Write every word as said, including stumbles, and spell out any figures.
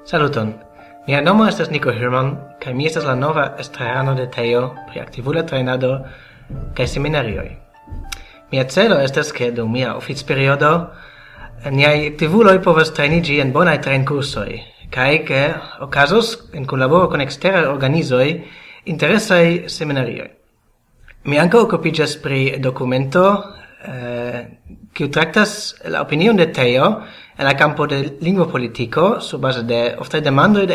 Saluton. Mia nomo estas Nico Hirman, kaj mi estas la nova estrarano de Teo pri aktivula trejnado kaj seminarioj. Mia celo estas ke dum mia oficperiodo niaj aktivuloj povas trejniĝi en bonaj trejnkursoj, kaj ke okazos en kunlaboro kun eksteraj organizoj interesaj seminarioj. Mi ankaŭ okupiĝas pri dokumento eh, kiu traktas la opinion de Teo en la campo de lingvopolitiko sur base de oftaj demandoj de